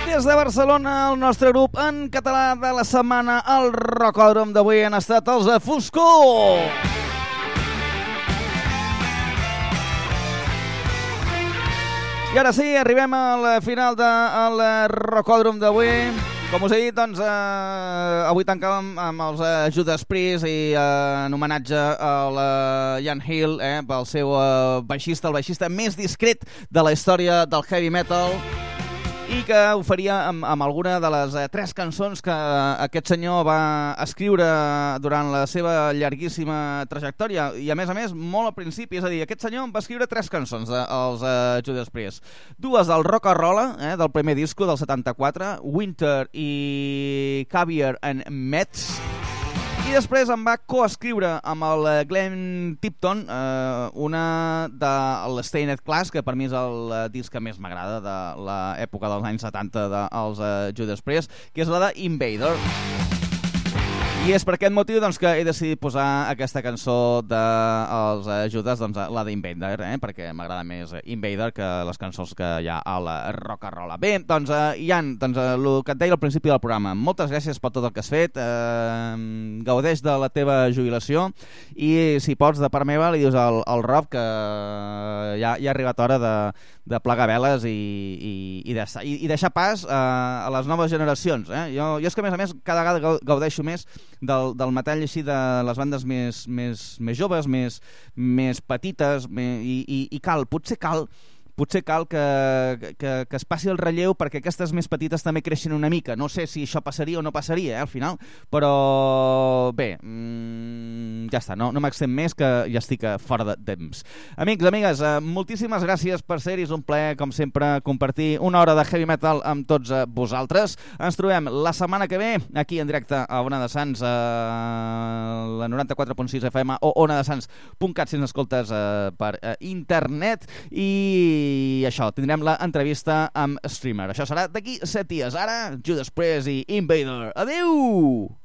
des de Barcelona, el nostre grup en català de la setmana, el Rocòdrom d'avui, han estat els de Foscor. I ara sí, arribem al final del Rocòdrom d'avui. Com us he dit, doncs, avui tancàvem amb els Judas Priest i en homenatge al Ian Hill, pel seu baixista, el baixista més discret de la història del heavy metal, i que ho faria amb alguna de les 3 cançons que aquest senyor va escriure durant la seva llarguíssima trajectòria, i a més, molt al principi. És a dir, aquest senyor va escriure 3 cançons dels Judas Priest. 2 del Rock-a-Rolla, del primer disco del 74, Winter i Caviar and Mets. I després em va coescriure amb el Glenn Tipton una de l'Stained Class, que per mi és el disc que més m'agrada de l'època dels anys 70 dels Judas Priest, que és la de Invader. I és per aquest motiu doncs, que he decidit posar aquesta cançó dels Judas, doncs, la d'Invader, perquè m'agrada més Invader que les cançons que hi ha a la Rock-a-Rolla. Bé, doncs, Ian, el que et deia al principi del programa, moltes gràcies per tot el que has fet, gaudeix de la teva jubilació, i si pots, de part meva, li dius al Rob que ja ha arribat hora de plegar veles i deixar pas a les noves generacions. Jo és que, a més, cada vegada gaudeixo més del metall així de les bandes més joves, més petites, i potser cal que es passi el relleu perquè aquestes més petites també creixin una mica. No sé si això passaria o no passaria, al final, però bé, ja està, no m'extén més, que ja estic fora de temps. Amics, amigues, moltíssimes gràcies per ser-hi, és un plaer, com sempre, compartir una hora de heavy metal amb tots vosaltres. Ens trobem la setmana que ve, aquí en directe a Ona de Sants, la 94.6 FM o onadesans.cat si ens escoltes per internet, i això, tindrem l'entrevista amb Streamer. Això serà d'aquí 7 dies. Ara, Judas Priest i Invader. Adéu!